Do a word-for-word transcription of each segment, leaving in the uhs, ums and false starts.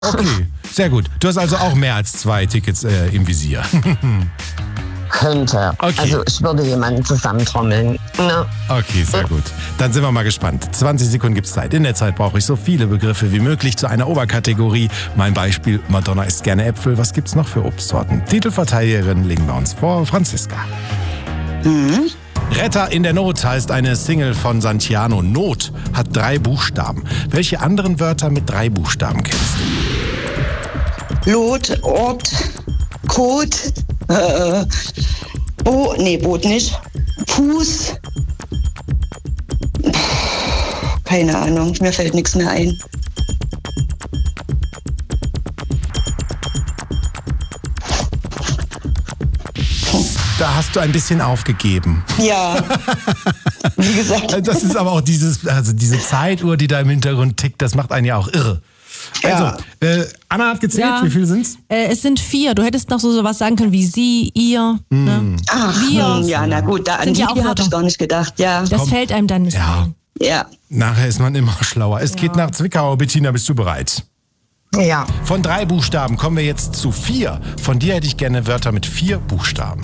Okay, sehr gut. Du hast also auch mehr als zwei Tickets äh, im Visier. Könnte. Okay. Also ich würde jemanden zusammentrommeln. Ne? Okay, sehr gut. Dann sind wir mal gespannt. zwanzig Sekunden gibt's Zeit. In der Zeit brauche ich so viele Begriffe wie möglich zu einer Oberkategorie. Mein Beispiel, Madonna isst gerne Äpfel. Was gibt's noch für Obstsorten? Titelverteidigerin legen wir uns vor, Franziska. Mhm. Retter in der Not heißt eine Single von Santiano. Not hat drei Buchstaben. Welche anderen Wörter mit drei Buchstaben kennst du? Lot, Ort, Code, äh, Bo, nee, Boot nicht. Fuß. Keine Ahnung, mir fällt nichts mehr ein. Da hast du ein bisschen aufgegeben. Ja, wie gesagt. Das ist aber auch dieses, also diese Zeituhr, die da im Hintergrund tickt, das macht einen ja auch irre. Also, Ja. äh, Anna hat gezählt, Ja. wie viel sind's? Äh, es sind vier. Du hättest noch so sowas sagen können wie sie, ihr. Ne? Ach, Wir. hm, ja, na gut, da an Sind die ja auch habe Wörter. ich gar nicht gedacht, ja. Das fällt einem dann nicht Ja, ein. Ja. nachher ist man immer schlauer. Es geht nach Zwickau. Bettina, bist du bereit? Ja. Von drei Buchstaben kommen wir jetzt zu vier. Von dir hätte ich gerne Wörter mit vier Buchstaben.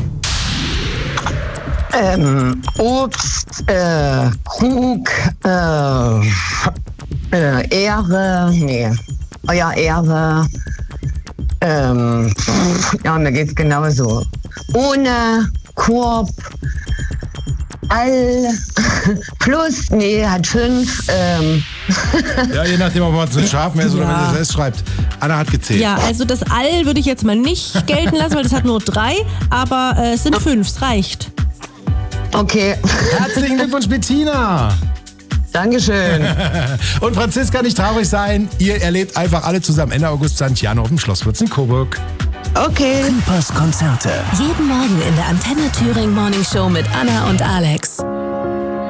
Ähm, Obst, äh, Krug, äh, äh, Ehre, nee, oh ja, Ehre, ähm, ja, mir geht's genauso. Ohne, Korb, All, plus, nee, hat fünf, ähm, Ja, je nachdem, ob man es mit scharf ist oder Ja. wenn es S schreibt. Anna hat gezählt. Ja, also das All würde ich jetzt mal nicht gelten lassen, weil das hat nur drei, aber äh, es sind fünf, es reicht. okay, Herzlichen Glückwunsch, Bettina. Dankeschön. Und Franziska, nicht traurig sein. Ihr erlebt einfach alle zusammen Ende August Santiano auf dem Schlossplatz in Coburg. Okay. Hypers Konzerte. Jeden Morgen in der Antenne Thüringen Morning Show mit Anna und Alex.